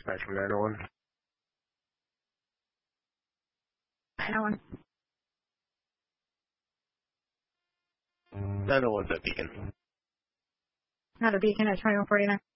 dispatch from 901. 901. 901's at Beacon. Not a Beacon at 2149.